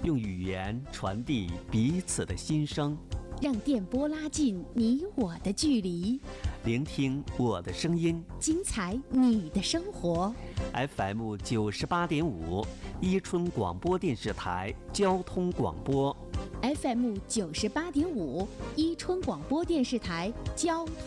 用语言传递彼此的心声， 让电波拉近你我的距离， 聆听我的声音， 精彩你的生活。 FM 98.5，伊春广播电视台交通广播。 FM 98.5，伊春广播电视台交通